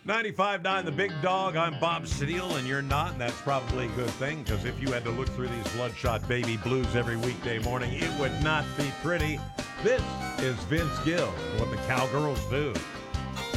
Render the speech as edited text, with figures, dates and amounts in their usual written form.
95.9 The Big Dog. I'm Bob Steele, and you're not, and that's probably a good thing, because if you had to look through these Bloodshot Baby Blues every weekday morning, it would not be pretty. This is Vince Gill, what the Cowgirls do.